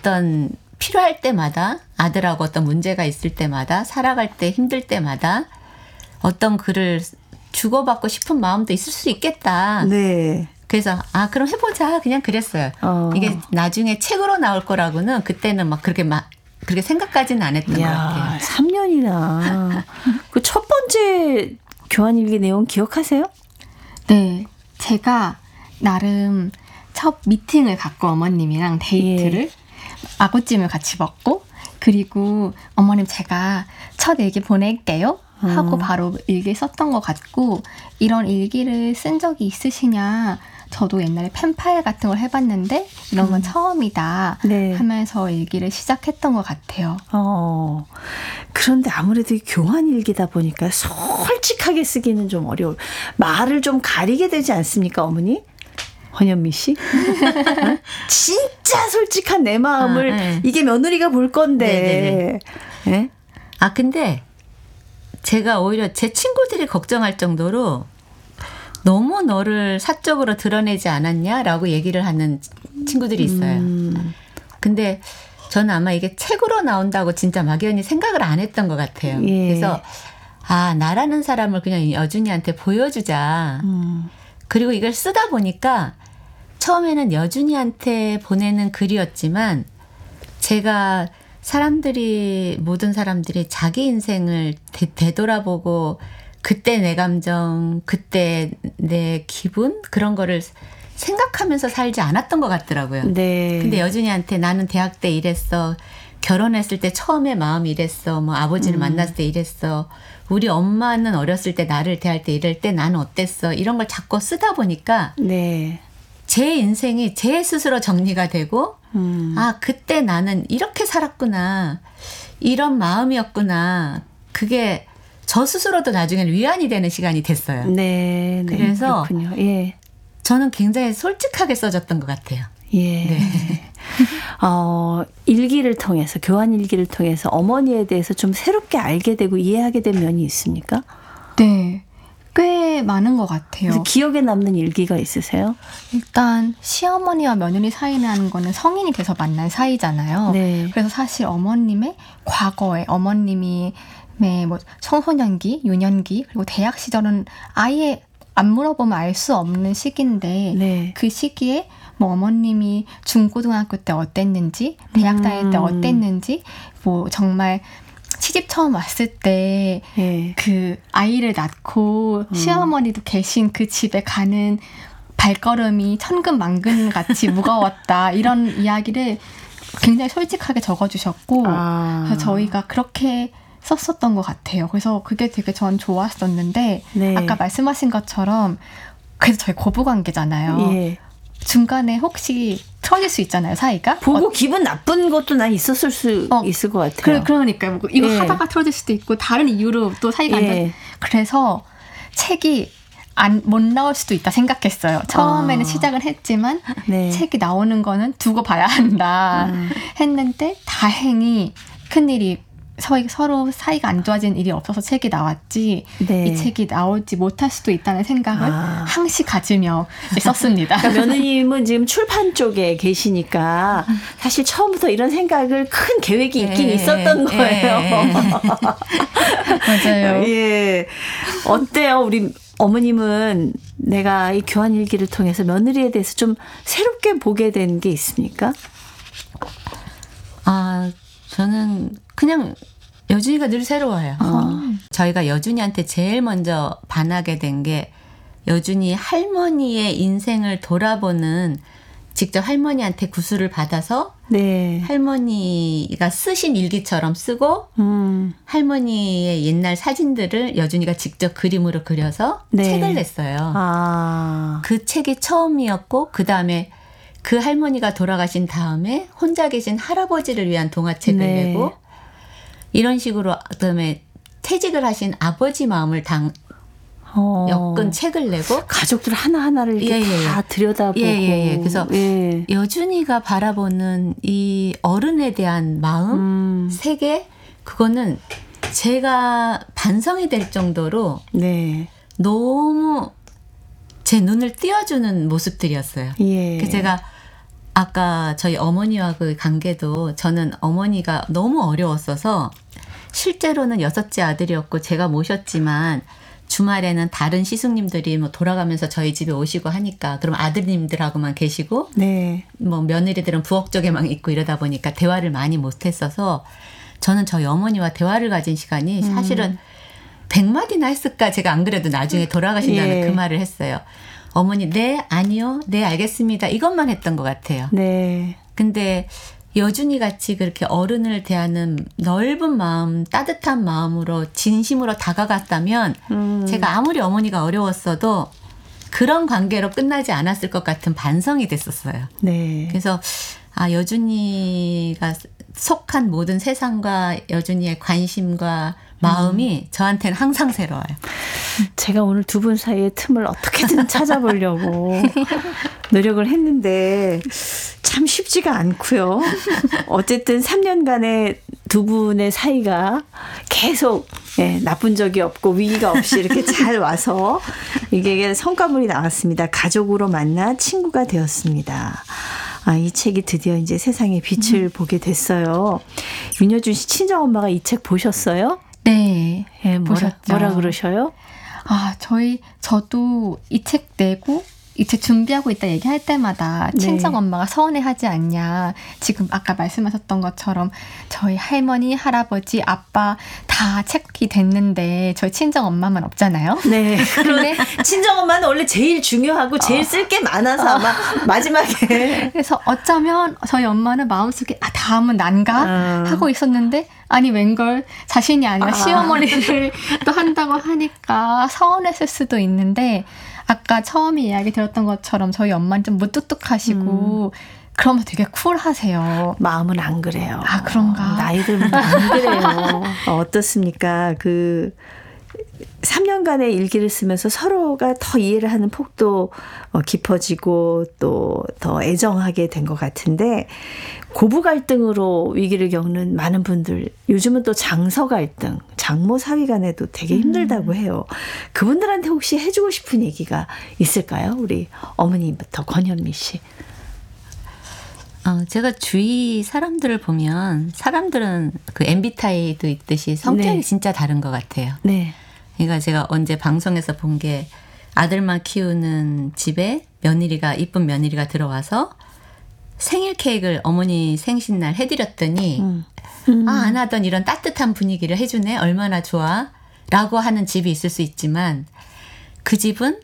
어떤 필요할 때마다 아들하고 어떤 문제가 있을 때마다 살아갈 때 힘들 때마다 어떤 글을 주고받고 싶은 마음도 있을 수 있겠다. 네. 그래서 그럼 해보자 그냥 그랬어요. 이게 나중에 책으로 나올 거라고는 그때는 막 그렇게 생각까지는 안 했던 것 같아요. 3년이나. 그 첫 번째 교환일기 내용 기억하세요? 네. 제가 나름 첫 미팅을 갖고 어머님이랑 데이트를 아구찜을 같이 먹고 그리고 어머님 제가 첫 일기 보낼게요 하고 바로 일기 썼던 것 같고 이런 일기를 쓴 적이 있으시냐 저도 옛날에 펜파일 같은 걸 해봤는데 이런 건 처음이다 하면서 일기를 시작했던 것 같아요. 그런데 아무래도 교환일기다 보니까 솔직하게 쓰기는 좀 어려워요. 말을 좀 가리게 되지 않습니까, 어머니? 헌현미 씨? 진짜 솔직한 내 마음을 이게 며느리가 볼 건데. 네? 근데 제가 오히려 제 친구들이 걱정할 정도로 너무 너를 사적으로 드러내지 않았냐라고 얘기를 하는 친구들이 있어요. 근데 저는 아마 이게 책으로 나온다고 진짜 막연히 생각을 안 했던 것 같아요. 그래서 나라는 사람을 그냥 여준이한테 보여주자. 그리고 이걸 쓰다 보니까 처음에는 여준이한테 보내는 글이었지만 제가 모든 사람들이 자기 인생을 되돌아보고 그때 내 감정, 그때 내 기분 그런 거를 생각하면서 살지 않았던 것 같더라고요. 네. 근데 여준이한테 나는 대학 때 이랬어. 결혼했을 때 처음에 마음이 이랬어. 뭐 아버지를 만났을 때 이랬어. 우리 엄마는 어렸을 때 나를 대할 때 이럴 때 나는 어땠어. 이런 걸 자꾸 쓰다 보니까 제 인생이 제 스스로 정리가 되고 그때 나는 이렇게 살았구나. 이런 마음이었구나. 그게 저 스스로도 나중에는 위안이 되는 시간이 됐어요. 네. 그래서 그렇군요. 예. 저는 굉장히 솔직하게 써졌던 것 같아요. 예. 네. 일기를 통해서 교환 일기를 통해서 어머니에 대해서 좀 새롭게 알게 되고 이해하게 된 면이 있습니까? 네. 꽤 많은 것 같아요. 기억에 남는 일기가 있으세요? 일단 시어머니와 며느리 사이라는 거는 성인이 돼서 만난 사이잖아요. 네. 그래서 사실 어머님의 과거에 어머님이 뭐 청소년기, 유년기 그리고 대학 시절은 아예 안 물어보면 알 수 없는 시기인데 그 시기에 뭐 어머님이 중고등학교 때 어땠는지 대학 다닐 때 어땠는지 뭐 정말 시집 처음 왔을 때 그 아이를 낳고 시어머니도 계신 그 집에 가는 발걸음이 천근만근 같이 무거웠다 이런 이야기를 굉장히 솔직하게 적어주셨고 그래서 저희가 그렇게 썼었던 것 같아요. 그래서 그게 되게 전 좋았었는데 아까 말씀하신 것처럼 그래서 저희 고부관계잖아요. 중간에 혹시 틀어질 수 있잖아요, 사이가. 보고 기분 나쁜 것도 난 있었을 수 있을 것 같아요. 그러니까요. 이거 하다가 틀어질 수도 있고 다른 이유로 또 사이가 안 좋아. 그래서 책이 못 나올 수도 있다 생각했어요. 처음에는 시작을 했지만 책이 나오는 거는 두고 봐야 한다 했는데 다행히 큰일이 서로 사이가 안 좋아진 일이 없어서 책이 나왔지 이 책이 나오지 못할 수도 있다는 생각을 항시 가지며 썼습니다. 그러니까 며느님은 지금 출판 쪽에 계시니까 사실 처음부터 이런 생각을 큰 계획이 있긴 있었던 거예요. 맞아요. 예. 어때요? 우리 어머님은 내가 이 교환일기를 통해서 며느리에 대해서 좀 새롭게 보게 된 게 있습니까? 저는 그냥 여준이가 늘 새로워요. 저희가 여준이한테 제일 먼저 반하게 된 게 여준이 할머니의 인생을 돌아보는 직접 할머니한테 구술을 받아서 할머니가 쓰신 일기처럼 쓰고 할머니의 옛날 사진들을 여준이가 직접 그림으로 그려서 책을 냈어요. 그 책이 처음이었고 그다음에 그 할머니가 돌아가신 다음에 혼자 계신 할아버지를 위한 동화책을 내고 이런 식으로 그다음에 퇴직을 하신 아버지 마음을 엮은 책을 내고 가족들 하나하나를 이렇게 다 들여다보고 그래서 여준이가 바라보는 이 어른에 대한 마음 세계 그거는 제가 반성이 될 정도로 너무 제 눈을 띄워주는 모습들이었어요. 그래서 제가 아까 저희 어머니와 그 관계도 저는 어머니가 너무 어려웠어서 실제로는 6째 아들이었고 제가 모셨지만 주말에는 다른 시숙님들이 뭐 돌아가면서 저희 집에 오시고 하니까 그럼 아드님들하고만 계시고 네. 뭐 며느리들은 부엌 쪽에만 있고 이러다 보니까 대화를 많이 못했어서 저는 저희 어머니와 대화를 가진 시간이 사실은 100마디나 했을까. 제가 안 그래도 나중에 돌아가신 다음에 그 말을 했어요. 어머니 네 아니요 네 알겠습니다 이것만 했던 것 같아요. 네. 근데 여준이 같이 그렇게 어른을 대하는 넓은 마음, 따뜻한 마음으로 진심으로 다가갔다면 제가 아무리 어머니가 어려웠어도 그런 관계로 끝나지 않았을 것 같은 반성이 됐었어요. 네. 그래서 여준이가 속한 모든 세상과 여준이의 관심과 마음이 저한테는 항상 새로워요. 제가 오늘 두 분 사이의 틈을 어떻게든 찾아보려고 노력을 했는데 참 쉽지가 않고요. 어쨌든 3년간의 두 분의 사이가 계속 나쁜 적이 없고 위기가 없이 이렇게 잘 와서 이게 성과물이 나왔습니다. 가족으로 만나 친구가 되었습니다. 이 책이 드디어 이제 세상의 빛을 보게 됐어요. 윤여준 씨 친정엄마가 이 책 보셨어요? 네. 보셨죠. 뭐라 그러셔요? 저도 이 책 내고 이 책 준비하고 있다 얘기할 때마다 친정 엄마가 서운해하지 않냐. 지금 아까 말씀하셨던 것처럼 저희 할머니, 할아버지, 아빠 다 책이 됐는데 저희 친정 엄마만 없잖아요. 네. 그런데 친정 엄마는 원래 제일 중요하고 제일 쓸 게 많아서 아마 마지막에. 그래서 어쩌면 저희 엄마는 마음속에 다음은 난가 하고 있었는데 아니 웬걸 자신이 아니라 시어머니를 또 한다고 하니까 서운했을 수도 있는데 아까 처음에 이야기 들었던 것처럼 저희 엄마는 좀 무뚝뚝하시고 그러면 되게 쿨하세요. 마음은 안 그래요. 아 그런가? 나이 들면 안 그래요. 어떻습니까? 3년간의 일기를 쓰면서 서로가 더 이해를 하는 폭도 깊어지고 또 더 애정하게 된 것 같은데 고부 갈등으로 위기를 겪는 많은 분들 요즘은 또 장서 갈등, 장모 사위 간에도 되게 힘들다고 해요. 그분들한테 혹시 해주고 싶은 얘기가 있을까요? 우리 어머니부터 권현미 씨. 제가 주위 사람들을 보면 사람들은 그 MBTI도 있듯이 성격이 진짜 다른 것 같아요. 네. 그러니까 제가 언제 방송에서 본 게 아들만 키우는 집에 이쁜 며느리가 들어와서 생일 케이크를 어머니 생신날 해드렸더니 안 하던 이런 따뜻한 분위기를 해주네 얼마나 좋아 라고 하는 집이 있을 수 있지만 그 집은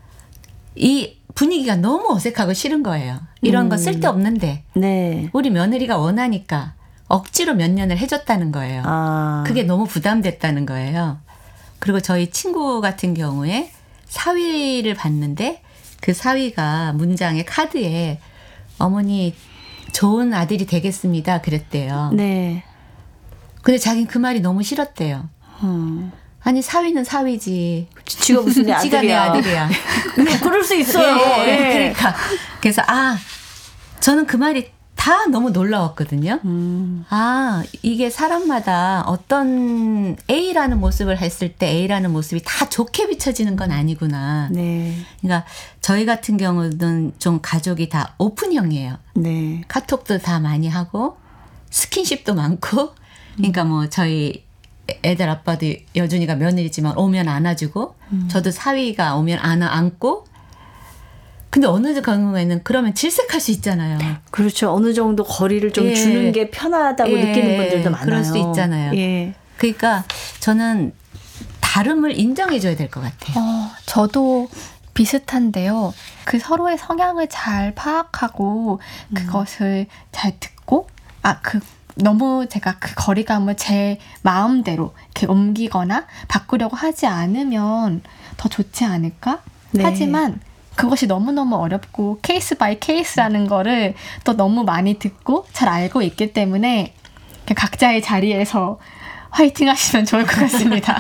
이 분위기가 너무 어색하고 싫은 거예요. 이런 거 쓸데없는데 네. 우리 며느리가 원하니까 억지로 몇 년을 해줬다는 거예요. 그게 너무 부담됐다는 거예요. 그리고 저희 친구 같은 경우에 사위를 봤는데 그 사위가 문장에 카드에 어머니 좋은 아들이 되겠습니다 그랬대요. 네. 근데 자기는 그 말이 너무 싫었대요. 아니 사위는 사위지. 지가 무슨 내 아들이야. 지가 내 아들이야. 그럴 수 있어요. 예. 그러니까 그래서 저는 그 말이 다 너무 놀라웠거든요. 이게 사람마다 어떤 A라는 모습을 했을 때 A라는 모습이 다 좋게 비춰지는 건 아니구나. 네. 그러니까 저희 같은 경우는 좀 가족이 다 오픈형이에요. 네. 카톡도 다 많이 하고 스킨십도 많고 그러니까 뭐 저희 애들 아빠도 여준이가 며느리지만 오면 안아주고 저도 사위가 오면 안고 근데 어느 경우에는 그러면 질색할 수 있잖아요. 그렇죠. 어느 정도 거리를 좀 주는 게 편하다고 느끼는 분들도 많아요. 그럴 수 있잖아요. 그러니까 저는 다름을 인정해줘야 될 것 같아요. 저도 비슷한데요. 그 서로의 성향을 잘 파악하고 그것을 잘 듣고 너무 제가 그 거리감을 제 마음대로 이렇게 옮기거나 바꾸려고 하지 않으면 더 좋지 않을까? 네. 하지만 그것이 너무너무 어렵고 케이스 바이 케이스라는 거를 또 너무 많이 듣고 잘 알고 있기 때문에 각자의 자리에서 화이팅 하시면 좋을 것 같습니다.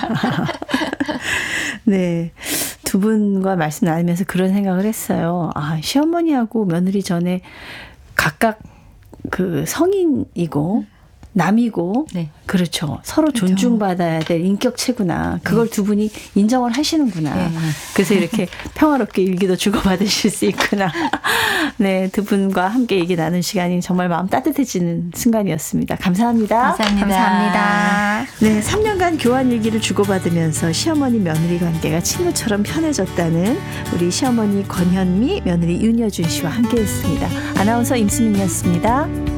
네. 두 분과 말씀 나누면서 그런 생각을 했어요. 시어머니하고 며느리 전에 각각 그 성인이고 남이고 네. 그렇죠. 서로 그렇죠. 존중받아야 될 인격체구나. 그걸 두 분이 인정을 하시는구나. 네. 그래서 이렇게 평화롭게 일기도 주고받으실 수 있구나. 네, 두 분과 함께 얘기 나눈 시간이 정말 마음 따뜻해지는 순간이었습니다. 감사합니다. 감사합니다. 네, 3년간 교환 일기를 주고받으면서 시어머니 며느리 관계가 친구처럼 편해졌다는 우리 시어머니 권현미, 며느리 윤여준 씨와 함께했습니다. 아나운서 임수민이었습니다.